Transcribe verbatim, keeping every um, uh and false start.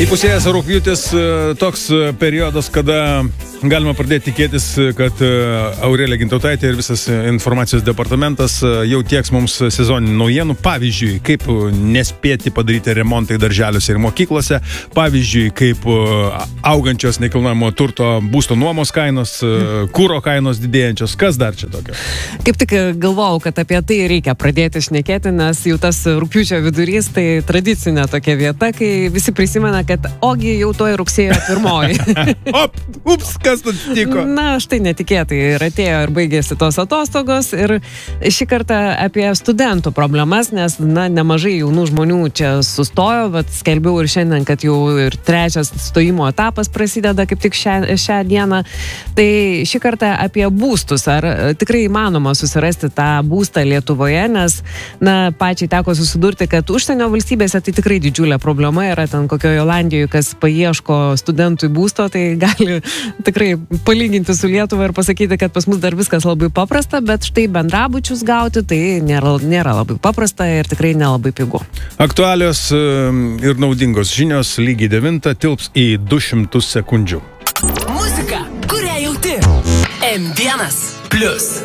Įpusėjęs rugpjūtis toks periodas, kada galima pradėti tikėtis, kad Aurelija Gintautaitė ir visas informacijos departamentas jau tieks mums sezoninių naujienų. Pavyzdžiui, kaip nespėti padaryti remontai darželiuose ir mokyklose. Pavyzdžiui, kaip augančios nekilnojamo turto būsto nuomos kainos, kuro kainos didėjančios. Kas dar čia tokio? Kaip tik galvojau, kad apie tai reikia pradėti šnekėti, nes jau tas rugpjūčio vidurys, tai tradicinė tokia vieta, kai visi prisimena, kad ogi jau toj rugsėjo pirmoji. Op, ups, kas nutiko? Na, štai netikėtai ir atėjo ir baigėsi tos atostogos ir šį kartą apie studentų problemas, nes, na, nemažai jaunų žmonių čia sustojo, bet skelbiau ir šiandien, kad jau ir trečias stojimo etapas prasideda kaip tik šią, šią dieną. Tai šį kartą apie būstus. Ar tikrai įmanoma susirasti tą būstą Lietuvoje, nes, na, pačiai teko susidurti, kad užsienio valstybėse tai tikrai didžiulė problema yra ten kokioje Olandijoje, kas paieško studentui būsto, tai gali tikrai palyginti su Lietuva ir pasakyti, kad pas mus dar viskas labai paprasta, bet štai bendrabučius gauti, tai nėra, nėra labai paprasta ir tikrai nelabai pigu. Aktualios ir naudingos žinios lygiai devintą tilps į du šimtus sekundžių. Muzika, kurią jauti. M vienas plius.